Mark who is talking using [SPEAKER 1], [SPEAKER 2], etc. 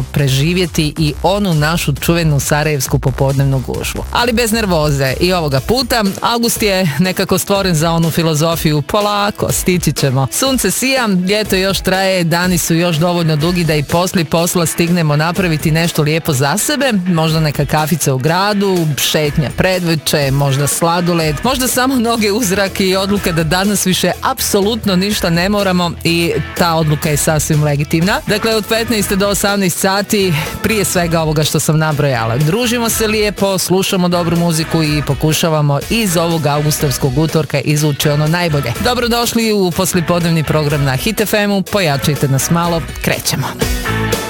[SPEAKER 1] ćemo preživjeti i onu našu čuvenu sarajevsku popodnevnu gužvu. Ali bez nervoze i ovoga puta. Avgust je nekako stvoren za onu filozofiju polako, stići ćemo. Sunce sija, ljeto još traje, dani su još dovoljno dugi da i poslije posla stignemo napraviti nešto lijepo za sebe, možda neka kafica u gradu, šetnja predveče, možda sladoled, možda samo noge u zrak i odluka da danas više apsolutno ništa ne moramo i ta odluka je sasvim legitimna. Dakle, od 15 do 18 sati, prije svega ovoga što sam nabrojala. Družimo se lijepo, slušamo dobru muziku i pokušavamo iz ovog augustovskog utorka izvući ono najbolje. Dobrodošli u poslijepodnevni program na Hit FM-u, pojačajte nas malo, krećemo.